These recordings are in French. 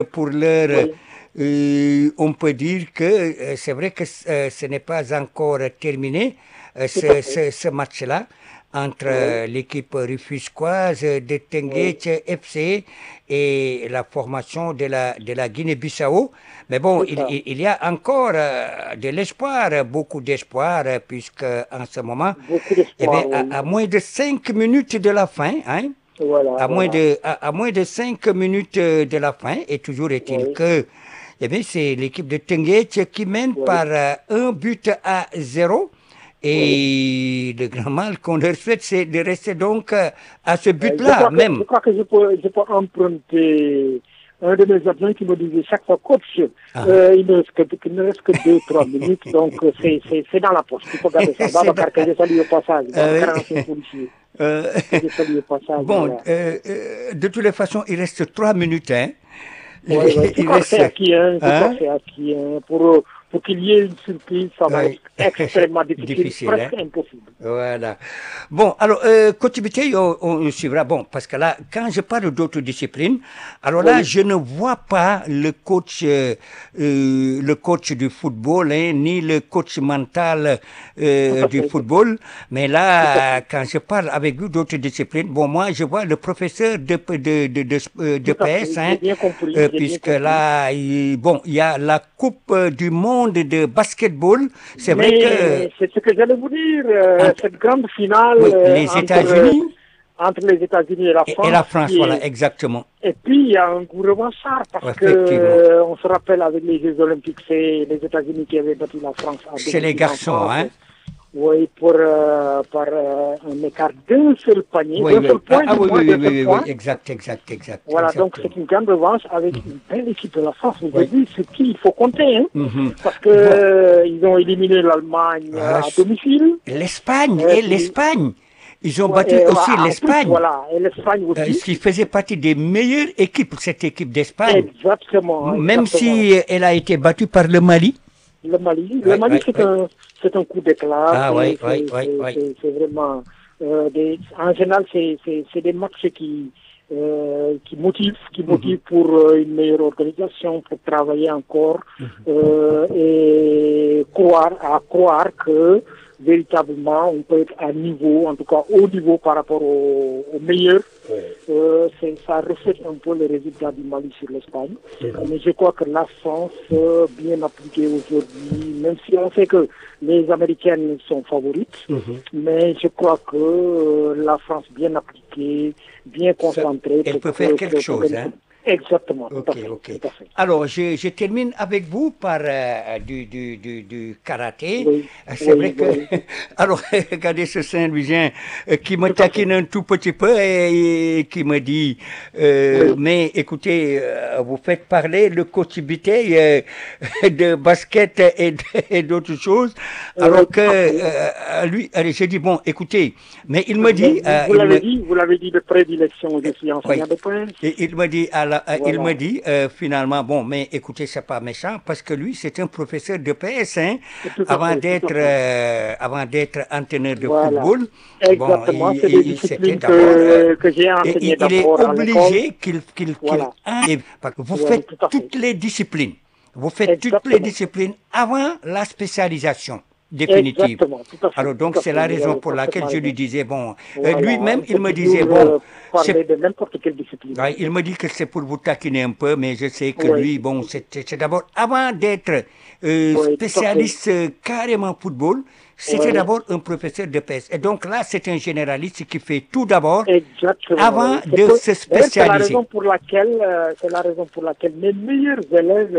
pour l'heure, Oui, on peut dire que c'est vrai que ce n'est pas encore terminé, tout à fait. ce match-là entre Oui, l'équipe rufisquoise de oui, Tenguet FC et la formation de la Guinée-Bissau. Mais bon, c'est ça. il y a encore de l'espoir, beaucoup d'espoir, puisque en ce moment, Beaucoup eh bien, d'espoir, oui. à moins de 5 minutes de la fin, hein, Voilà, voilà. à moins de 5 minutes de la fin, et toujours est-il Oui, que eh bien, c'est l'équipe de Tenguet qui mène oui, par 1 but à 0. oui. Et le grand mal qu'on leur souhaite, c'est de rester donc à ce Je but-là crois que, je même. crois que je peux emprunter un de mes adjoints qui me disait chaque fois, coach, Ah. il ne reste que 2, 3 minutes, donc c'est dans la poche. Il faut garder ça. C'est Babacar, que je salue au passage. Babacar, oui. ancien policier, Euh, que je salue au passage, bon, voilà. de toutes les façons, il reste 3 minutes. Hein. Oui, oui. Je Il crois que c'est reste. acquis, hein. Je crois que Hein? c'est acquis, hein. Pour qu'il y ait une surprise, ça va être Oui. extrêmement difficile, Difficile, hein? presque impossible. Voilà. Bon, alors, côté bouteille, on suivra. Bon, parce que là, quand je parle d'autres disciplines, alors là, Oui, je ne vois pas le coach du football, hein, ni le coach mental tout à du fait, football. Mais tout à là, fait, quand je parle avec vous d'autres disciplines, bon, moi, je vois le professeur de tout à PS, fait. J'ai hein, bien compris, j'ai bien puisque compris. là, bon, il y a la Coupe du monde de basketball. C'est vrai que Mais c'est ce que j'allais vous dire, entre, cette grande finale oui, les États-Unis entre les États-Unis et la et France, la France, voilà, exactement. et puis il y a un goût revanchard parce que Effectivement. on se rappelle avec les Jeux Olympiques, c'est les États-Unis qui avaient battu la France à Chez les domicile en garçons, France. hein? Oui, par un écart d'un seul panier, Oui, d'un seul oui. Ah, point, ah, du oui, moins oui, oui, d'un oui, seul oui, oui, point. exact, exact, exact, Voilà, donc c'est exactement. une grande revanche avec une belle équipe de la France. Oui. Aujourd'hui, c'est qui il faut compter, hein, Mhm. parce que Bon, ils ont éliminé l'Allemagne à domicile. l'Espagne, Euh, et puis, l'Espagne. Ils ont battu ouais, aussi en plus, l'Espagne, voilà, et l'Espagne aussi. ce qui faisait partie des meilleures équipes, cette équipe d'Espagne. Exactement, Même exactement. si elle a été battue par le Mali. Le Oui, Mali, oui, oui. c'est un coup d'éclat. Ah, oui, oui, oui, oui. C'est vraiment, en général, c'est des matchs qui Mhm. motivent pour une meilleure organisation, pour travailler encore Mhm. et croire que véritablement on peut être à niveau, en tout cas haut niveau par rapport aux meilleurs. Ça reflète un peu les résultats du Mali sur l'Espagne. Mais je crois que la France, bien appliquée aujourd'hui, même si on sait que les Américaines sont favorites, Mhm. mais je crois que la France bien appliquée, bien concentrée, Elle peut faire quelque chose, hein? Exactement, tout à Ok, fait, ok. tout à fait. Alors, je termine avec vous par du karaté. Oui, C'est vrai oui, que, oui, alors, regardez ce Saint-Louisien qui me tout à fait. taquine un tout petit peu et qui me dit, Oui, mais écoutez, vous faites parler le coach Bitey de basket et d'autres choses, oui, alors que tout à fait. lui, allez, j'ai dit, bon, écoutez, mais il me Mais dit, vous l'avez dit de prédilection, je suis oui. enseignant de prince. Et il me dit, il me Voilà, dit finalement, bon, mais écoutez, c'est pas méchant parce que lui, c'est un professeur de PS, hein, tout à fait, tout à fait. avant d'être entraîneur de Voilà, football. Bon, exactement. C'est des c'était disciplines d'abord, que j'ai et enseignées il est d'abord à l'école. obligé qu'il Voilà, enlève, parce que vous oui, faites tout à fait. toutes les disciplines. Vous faites toutes les Exactement, disciplines avant la spécialisation définitive. exactement, Alors donc tout à c'est fait. la Vous raison avez pour laquelle parfaitement je lui raison. disais, bon, Voilà, lui-même, on il peut me toujours disait, bon, parler de n'importe quelle discipline. ouais, il me dit que c'est pour vous taquiner un peu, mais je sais que Oui, lui, bon, c'est d'abord, avant d'être oui, tout à fait. spécialiste carrément football, c'était Oui, d'abord un professeur de PS. Et donc là, c'est un généraliste qui fait tout d'abord exactement. avant Oui. de se D'ailleurs, spécialiser. c'est la raison pour laquelle mes meilleurs élèves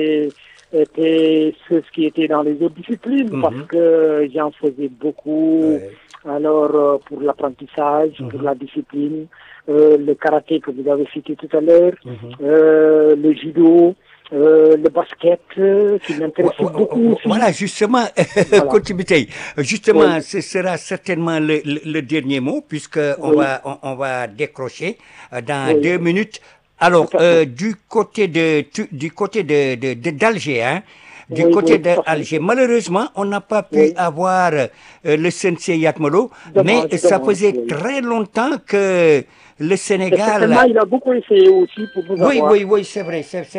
étaient ceux qui étaient dans les autres disciplines, parce Mhm. que j'en faisais beaucoup. Ouais. Alors, pour l'apprentissage, pour Mhm. la discipline, le karaté que vous avez cité tout à l'heure, Mhm. le judo, le basket, qui m'intéressait beaucoup aussi. Voilà, justement, Voilà. Coach Biteye, justement, Oui, ce sera certainement le dernier mot, puisque oui, on va décrocher dans oui, 2 minutes. tout Alors, à fait. du côté d'Alger, hein, du Oui, côté oui, tout à fait. d'Alger, malheureusement, on n'a pas pu Oui. avoir le Sensei Yatmolo, mais Dommage, ça dommage, faisait oui. très longtemps que le Et certainement, Sénégal... il a beaucoup essayé aussi pour nous Oui, avoir. oui, oui, c'est vrai,